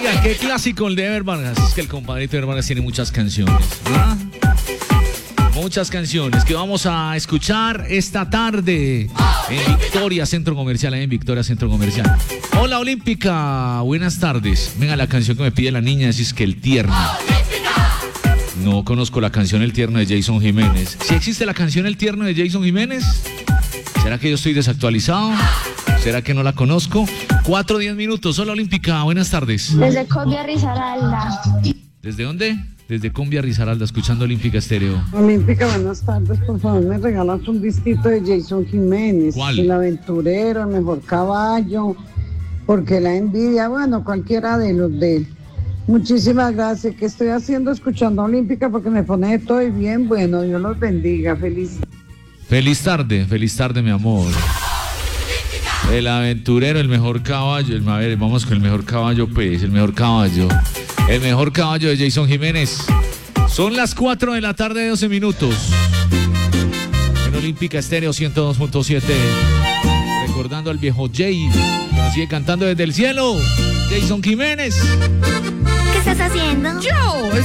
Oiga, qué clásico el de Ever Vargas. Es que el compadrito Ever Vargas tiene muchas canciones, ¿verdad? Muchas canciones que vamos a escuchar esta tarde en Victoria Centro Comercial, en Victoria Centro Comercial. Hola Olímpica, buenas tardes. Venga, la canción que me pide la niña es que El Tierno. No conozco la canción El Tierno de Jason Jiménez. ¿Sí existe la canción El Tierno de Jason Jiménez? ¿Será que yo estoy desactualizado? ¿Será que no la conozco? 4:10 minutos. Hola Olímpica, buenas tardes. Desde Colombia, Risaralda. ¿Desde dónde? Desde Cumbia Risaralda, escuchando Olímpica Estéreo. Olímpica, buenas tardes. Por favor, me regalas un disquito de Jason Jiménez. ¿Cuál? El aventurero, el mejor caballo, porque la envidia, bueno, cualquiera de los de él. Muchísimas gracias. ¿Qué estoy haciendo? Escuchando Olímpica porque me pone de todo y bien. Bueno, Dios los bendiga. Feliz tarde, mi amor. El aventurero, el mejor caballo. A ver, vamos con el mejor caballo, pues. El mejor caballo de Jason Jiménez. Son las 4 de la tarde, 12 minutos. En Olímpica Estéreo 102.7. Recordando al viejo Jay, que nos sigue cantando desde el cielo. Jason Jiménez. ¿Qué estás haciendo? Yo